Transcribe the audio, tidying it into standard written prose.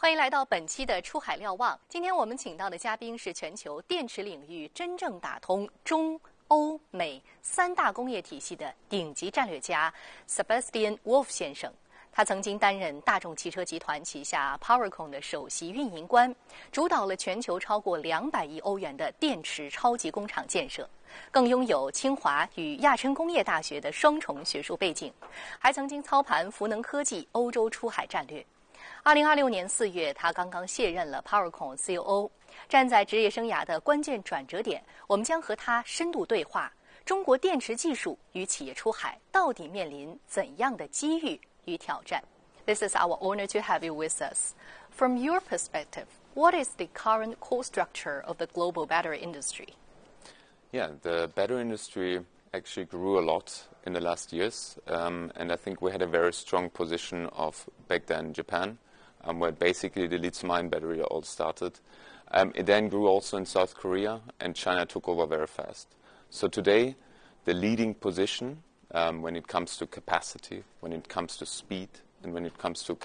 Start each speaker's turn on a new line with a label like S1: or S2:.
S1: 欢迎来到本期的出海瞭望。今天我们请到的嘉宾是全球电池领域真正打通中欧美三大工业体系的顶级战略家 Sebastian Wolf 先生。他曾经担任大众汽车集团旗下 PowerCo 的首席运营官，主导了全球超过200亿欧元的电池超级工厂建设，更拥有清华与亚琛工业大学的双重学术背景，还曾经操盘孚能科技欧洲出海战略。2026年4月，他刚刚卸任了 PowerCo COO。站在职业生涯的关键转折点，我们将和他深度对话：中国电池技术与企业出海到底面临怎样的机遇与挑战？ This is our honor to have you with us. From your perspective, what is the current core structure of the global battery industry?
S2: Yeah, the battery industry actually grew a lot in the last years, and I think we had a very strong position of back then Japan, where basically the lithium-ion battery all started. It then grew also in South Korea, and China took over very fast. So today, the leading position when it comes to capacity, when it comes to speed, and when it comes to